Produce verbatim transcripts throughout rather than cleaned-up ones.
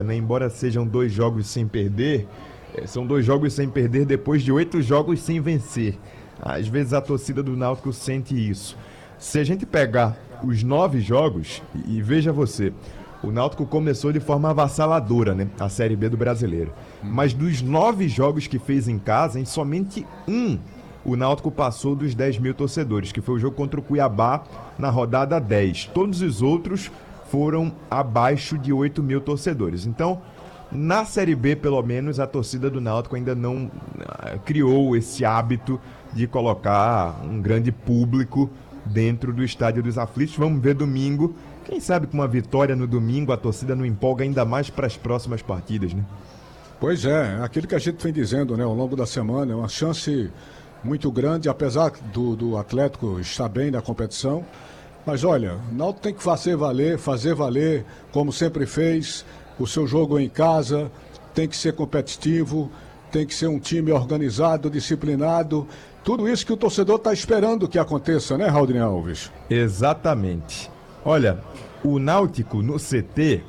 né? Embora sejam dois jogos sem perder, são dois jogos sem perder depois de oito jogos sem vencer. Às vezes a torcida do Náutico sente isso. Se a gente pegar os nove jogos, e, e veja você, o Náutico começou de forma avassaladora, né? A Série B do Brasileiro. Mas dos nove jogos que fez em casa, em somente um, o Náutico passou dos dez mil torcedores, que foi o jogo contra o Cuiabá na rodada dez. Todos os outros foram abaixo de oito mil torcedores. Então, na Série B, pelo menos, a torcida do Náutico ainda não uh, criou esse hábito de colocar um grande público dentro do Estádio dos Aflitos. Vamos ver domingo. Quem sabe com uma vitória no domingo a torcida não empolga ainda mais para as próximas partidas, né? Pois é, aquilo que a gente vem dizendo, né, ao longo da semana, é uma chance muito grande, apesar do, do Atlético estar bem na competição. Mas olha, o Náutico tem que fazer valer, fazer valer, como sempre fez, o seu jogo em casa, tem que ser competitivo, tem que ser um time organizado, disciplinado. Tudo isso que o torcedor está esperando que aconteça, né, Raudinei Alves? Exatamente. Olha, o Náutico no C T,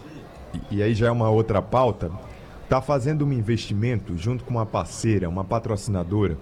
e aí já é uma outra pauta, está fazendo um investimento junto com uma parceira, uma patrocinadora,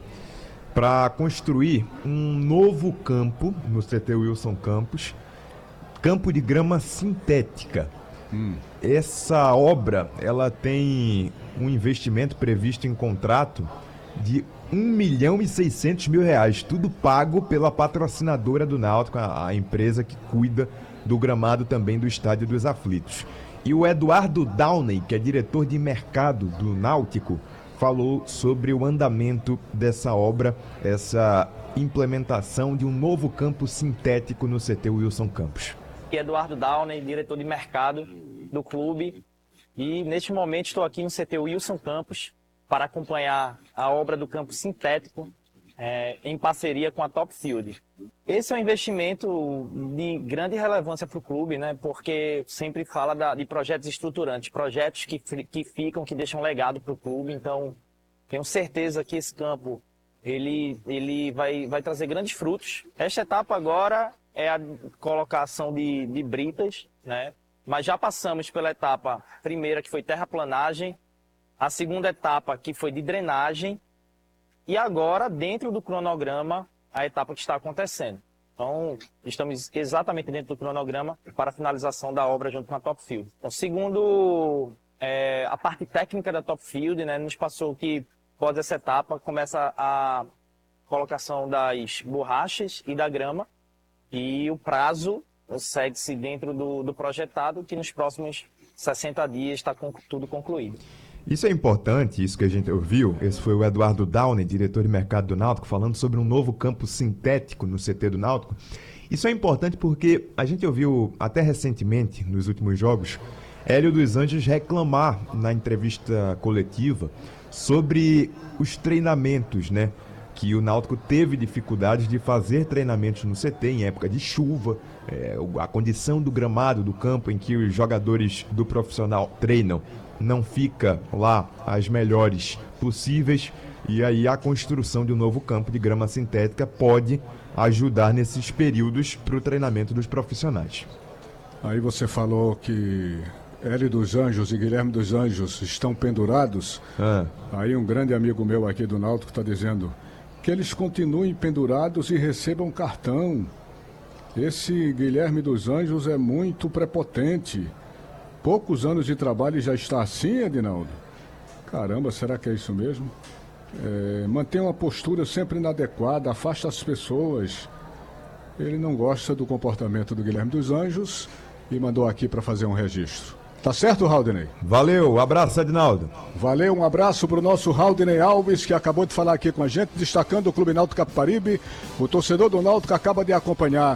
para construir um novo campo no C T Wilson Campos, campo de grama sintética. Hum. Essa obra, ela tem um investimento previsto em contrato de um milhão e seiscentos mil reais, tudo pago pela patrocinadora do Náutico, a, a empresa que cuida do gramado também do Estádio dos Aflitos. E o Eduardo Downey, que é diretor de mercado do Náutico, falou sobre o andamento dessa obra, essa implementação de um novo campo sintético no C T Wilson Campos. Eduardo Downey, diretor de mercado do clube, e neste momento estou aqui no C T Wilson Campos para acompanhar a obra do campo sintético é, em parceria com a Top Field. Esse é um investimento de grande relevância para o clube, né? Porque sempre fala da, de projetos estruturantes, projetos que, que ficam, que deixam legado para o clube. Então, tenho certeza que esse campo ele, ele vai, vai trazer grandes frutos. Esta etapa agora é a colocação de, de britas, né? Mas já passamos pela etapa primeira, que foi terraplanagem, a segunda etapa, que foi de drenagem, e agora, dentro do cronograma, a etapa que está acontecendo. Então, estamos exatamente dentro do cronograma para a finalização da obra junto com a Top Field. Então, segundo é, a parte técnica da Top Field, né, nos passou que, após essa etapa, começa a colocação das borrachas e da grama, e o prazo segue-se dentro do, do projetado, que nos próximos sessenta dias está com, tudo concluído. Isso é importante, isso que a gente ouviu. Esse foi o Eduardo Downey, diretor de mercado do Náutico, falando sobre um novo campo sintético no C T do Náutico. Isso é importante porque a gente ouviu até recentemente, nos últimos jogos, Hélio dos Anjos reclamar na entrevista coletiva sobre os treinamentos, né? Que o Náutico teve dificuldades de fazer treinamentos no C T em época de chuva, é, a condição do gramado do campo em que os jogadores do profissional treinam não fica lá as melhores possíveis, e aí a construção de um novo campo de grama sintética pode ajudar nesses períodos para o treinamento dos profissionais. Aí você falou que Hélio dos Anjos e Guilherme dos Anjos estão pendurados. Ah. Aí um grande amigo meu aqui do Náutico está dizendo que eles continuem pendurados e recebam cartão. Esse Guilherme dos Anjos é muito prepotente. Poucos anos de trabalho e já está assim, Edinaldo? Caramba, será que é isso mesmo? É, mantém uma postura sempre inadequada, afasta as pessoas. Ele não gosta do comportamento do Guilherme dos Anjos e mandou aqui para fazer um registro. Tá certo, Raudinei? Valeu, abraço, Edinaldo. Valeu, um abraço para o nosso Raudinei Alves, que acabou de falar aqui com a gente, destacando o Clube Náutico Capibaribe. O torcedor do Náutico acaba de acompanhar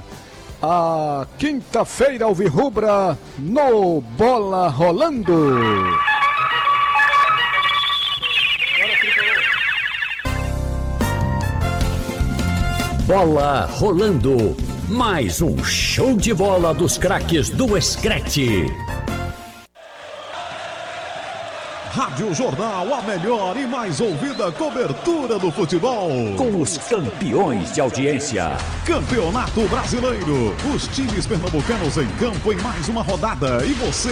a quinta-feira alvirrubra no Bola Rolando. Bola Rolando. Mais um show de bola dos craques do Screte. Rádio Jornal, a melhor e mais ouvida cobertura do futebol. Com os campeões de audiência. Campeonato Brasileiro. Os times pernambucanos em campo em mais uma rodada. E você